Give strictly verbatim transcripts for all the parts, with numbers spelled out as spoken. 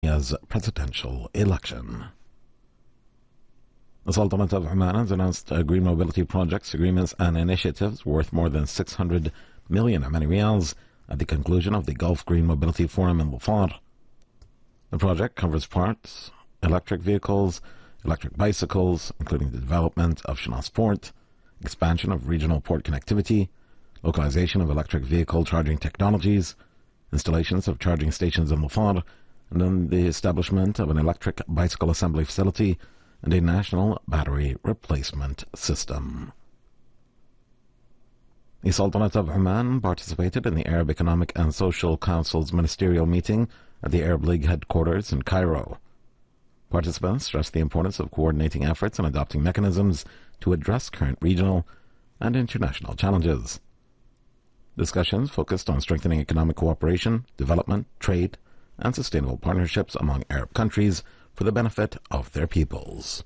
as presidential election. The Sultanate of Oman has announced uh, green mobility projects, agreements and initiatives worth more than six hundred million Omani riyals at the conclusion of the Gulf Green Mobility Forum in Dhofar. The project covers parts, electric vehicles, electric bicycles, including the development of Shinas Port, expansion of regional port connectivity, localization of electric vehicle charging technologies, installations of charging stations in Dhofar, and then the establishment of an electric bicycle assembly facility and a national battery replacement system. The Sultanate of Oman participated in the Arab Economic and Social Council's ministerial meeting at the Arab League headquarters in Cairo. Participants stressed the importance of coordinating efforts and adopting mechanisms to address current regional and international challenges. Discussions focused on strengthening economic cooperation, development, trade, and sustainable partnerships among Arab countries for the benefit of their peoples.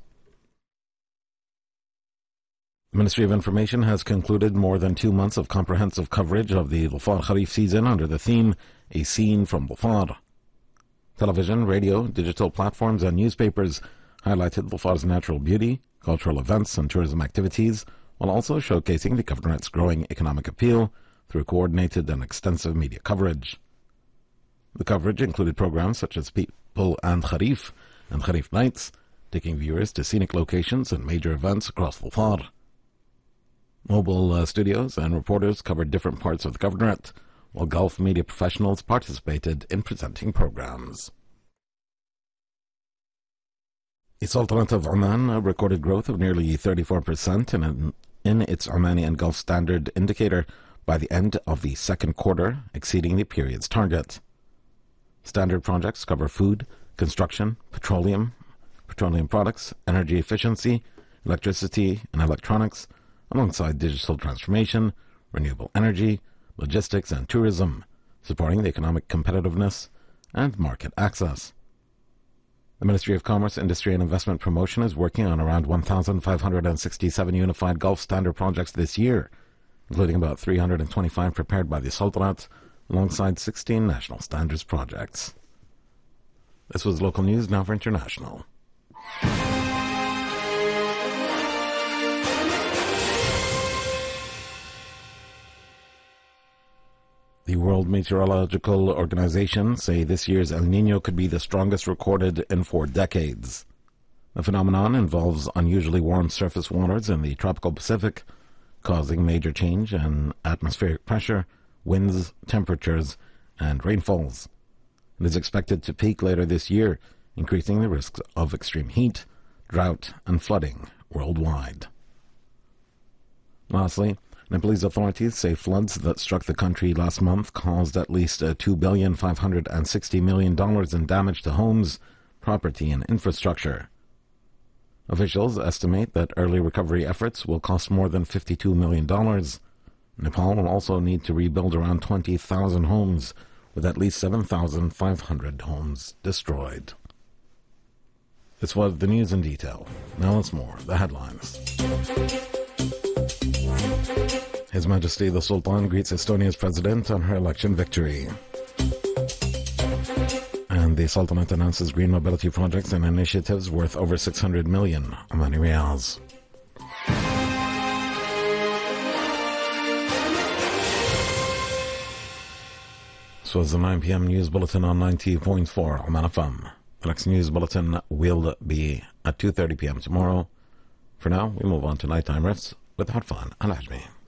The Ministry of Information has concluded more than two months of comprehensive coverage of the Dhofar Kharif season under the theme, A Scene from Dhofar. Television, radio, digital platforms, and newspapers highlighted Dhofar's natural beauty, cultural events, and tourism activities, while also showcasing the Governorate's growing economic appeal through coordinated and extensive media coverage. The coverage included programs such as People and Kharif and Kharif Nights, taking viewers to scenic locations and major events across Dhofar. Mobile uh, studios and reporters covered different parts of the Governorate, while Gulf media professionals participated in presenting programs. The Sultanate of Oman recorded growth of nearly thirty-four percent in, in its Omani and Gulf Standard Indicator by the end of the second quarter, exceeding the period's target. Standard projects cover food, construction, petroleum, petroleum products, energy efficiency, electricity and electronics, alongside digital transformation, renewable energy, logistics and tourism, supporting the economic competitiveness and market access. The Ministry of Commerce, Industry and Investment Promotion is working on around one thousand five hundred sixty-seven unified Gulf Standard projects this year, including about three hundred twenty-five prepared by the Sultanate, alongside sixteen national standards projects. This was local news. Now for international. The World Meteorological Organization say this year's El Niño could be the strongest recorded in four decades. The phenomenon involves unusually warm surface waters in the tropical Pacific, causing major change in atmospheric pressure, winds, temperatures, and rainfalls. It is expected to peak later this year, increasing the risks of extreme heat, drought, and flooding worldwide. Lastly, Nepalese authorities say floods that struck the country last month caused at least two billion five hundred sixty million dollars in damage to homes, property, and infrastructure. Officials estimate that early recovery efforts will cost more than fifty-two million dollars. Nepal will also need to rebuild around twenty thousand homes, with at least seven thousand five hundred homes destroyed. This was the news in detail. Now it's more, the headlines. His Majesty the Sultan greets Estonia's president on her election victory. And the Sultanate announces green mobility projects and initiatives worth over six hundred million Omani riyals. This was the nine p.m. news bulletin on ninety point four Oman F M. The next news bulletin will be at two thirty p.m. tomorrow. For now, we move on to nighttime riffs with Harfan Al-Ajmi.